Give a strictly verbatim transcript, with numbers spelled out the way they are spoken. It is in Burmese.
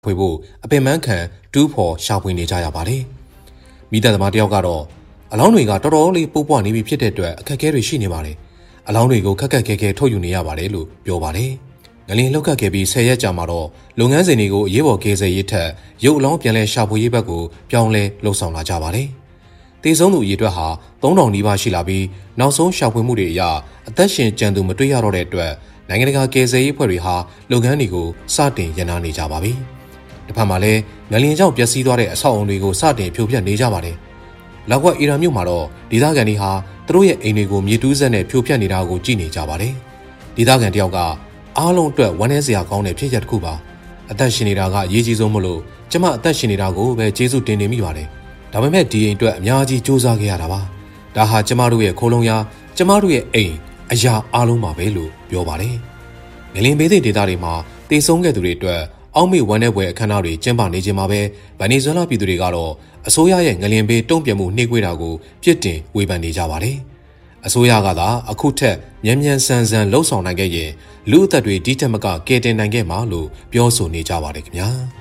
ဖွေဖို့အပင်ပန်းခံတူးဖော်ရှာဖွေနေကြရပါတယ်။မိသားသမားတယောက်ကတော့အလောင်းတွေကတော်တော်လေးပုပ်ပွားနေပြီဖြစ်တဲ့အတွက်အခက်အခဲတွေရှိနေပါတယ်။အလောင်းတွေကိုခက်ခက်ခဲခဲထုတ်ယူနေရပါတယ်လို့ပြောပါတယ်။ငလင်လှုပ်ခတ်ခဲ့ပြီးဆယ်ရက်ကြာမှာတော့လုပ်ငန်းစဉ်တွေကိုအရေးပေါ်ကယ်ဆယ်ရေးထက်ရုပ်အလောင်းပြန်လည်ရှာဖွေရေးဘက်ကိုပြောင်းလဲလှုပ်ဆောင်လာကြပါတယ်။တေဆုံးသူအရေအတွက်ဟာသုံးထောင်နီးပါးရှိလာပြီးနောက်ဆုံးရှာဖွေမှုတွေအရအသက်ရှင်ကျန်သူမတွေ့ရတော့တဲ့အတွက်နိုင်ငံတကာကယ်ဆယ်ရေးအဖွဲ့တွေဟာလုပ်ငန်းတွေကိုစတင်ရန်နာနေကြပါပြီ။တစ်ဖက်မှာလည်းငလင်ကြောင့်ပျက်စီးသွားတဲ့အဆောက်အအုံတွေကိုစတင်ဖြိုဖျက်နေကြပါတယ်။လောက်ကွက်အီရန်မြို့မှာတော့ဒေသခံတွေဟာသူတို့ရဲ့အိမ်တွေကိုမြေတူးစက်နဲ့ဖြိုဖျက်နေတာကိုကြည့်နေကြပါတယ်။ဒေသခံတယောက်ကအားလုံးအတွက်ဝမ်းနည်းစရာကောင်းတဲ့ဖြစ်ရပ်တစ်ခုပါ။အသက်ရှင်နေတာကအရေးကြီးဆုံးမလို့ကျမအသက်ရှင်နေတာကိုပဲကျေးဇူးတင်နေမိပါတယ်။ဒါပေမဲ့ဒီအိမ်အတွက်အများကြီးစူးစမ်းခဲ့ရတာပါ။ဒါဟာကျမတို့ရဲ့ခိုးလုံရာကျမတို့ရဲ့အိမ်အရာအားလုံးပါပဲလို့ပြောပါတယ်။ငလင်ဘေးသည့်ဒေသတွေမှာတေဆုံးခဲ့သူတွေအတွက်အောက်မေ့ဝမ်းနည်းပွဲအခမ်းအနားတွေကျင်းပနေခြင်းမှာပဲဗနီဇွဲလားပြည်သူတွေကတော့အစိုးရရဲ့ငလင်ဘေးတုံ့ပြန်မှုနှိကွေးတာကိုပြစ်တင်ဝေဖန်နေကြပါတယ်။အစိုးရကသာအခုထက်မြန်မြန်ဆန်ဆန်လှုပ်ဆောင်နိုင်ခဲ့ရင်လူအသက်တွေဒီထက်မကကယ်တင်နိုင်ခဲ့မှာလို့ပြောဆိုနေကြပါတယ်ခင်ဗျာ။